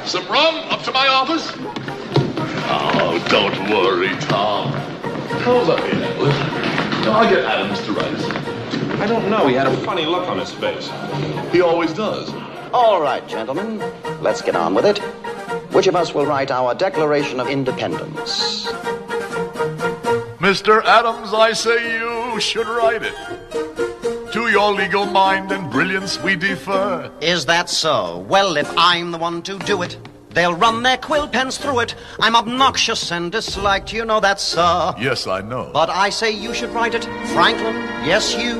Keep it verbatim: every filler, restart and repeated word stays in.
Some rum up to my office? Oh, don't worry, Tom. How's up here, I'll get Adams to write it. I don't know. He had a funny look on his face. He always does. All right, gentlemen. Let's get on with it. Which of us will write our Declaration of Independence? Mister Adams, I say you should write it. To your legal mind and brilliance we defer. Is that so? Well, if I'm the one to do it, they'll run their quill pens through it. I'm obnoxious and disliked, you know that, sir. Yes, I know. But I say you should write it, Franklin. Yes, you.